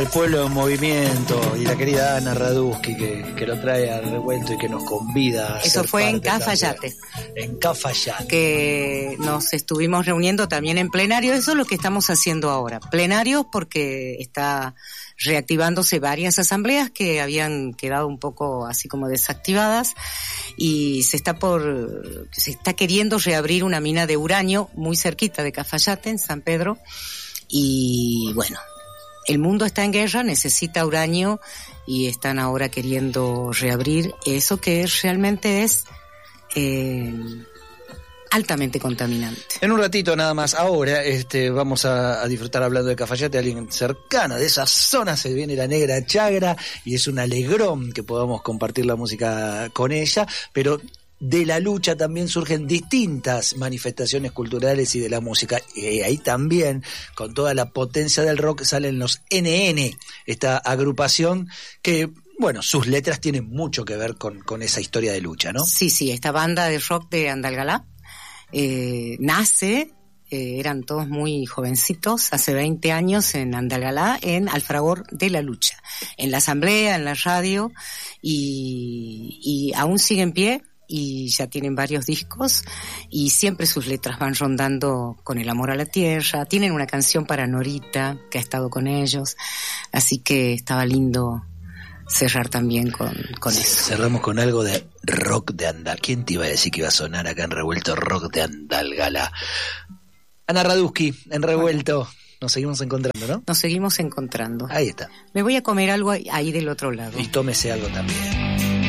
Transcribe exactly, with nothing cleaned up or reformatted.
al pueblo en movimiento y la querida Ana Raduski que, que lo trae al revuelto y que nos convida a Eso ser fue en parte Cafayate. también. En Cafayate. Que nos estuvimos reuniendo también en plenario. Eso es lo que estamos haciendo ahora. Plenario porque está reactivándose varias asambleas que habían quedado un poco así como desactivadas y se está por se está queriendo reabrir una mina de uranio muy cerquita de Cafayate, en San Pedro, y bueno, el mundo está en guerra, necesita uranio y están ahora queriendo reabrir eso que realmente es eh, altamente contaminante. En un ratito nada más, ahora este, vamos a, a disfrutar hablando de Cafayate, alguien cercano de esa zona, se viene la Negra Chagra y es un alegrón que podamos compartir la música con ella, pero de la lucha también surgen distintas manifestaciones culturales y de la música, y ahí también, con toda la potencia del rock, salen los N N, esta agrupación que... Bueno, sus letras tienen mucho que ver con, con esa historia de lucha, ¿no? Sí, sí, esta banda de rock de Andalgalá Eh, nace, eh, eran todos muy jovencitos, hace veinte años en Andalgalá, en Alfragor de la Lucha, en la asamblea, en la radio, y, y aún sigue en pie, y ya tienen varios discos, y siempre sus letras van rondando con el amor a la tierra. Tienen una canción para Norita, que ha estado con ellos, así que estaba lindo cerrar también con, con eso. Cerramos con algo de rock de Andal. ¿Quién te iba a decir que iba a sonar acá en Revuelto rock de Andalgalá? Ana Raduski, en Revuelto. Bueno. Nos seguimos encontrando, ¿no? Nos seguimos encontrando. Ahí está. Me voy a comer algo ahí del otro lado. Y tómese algo también.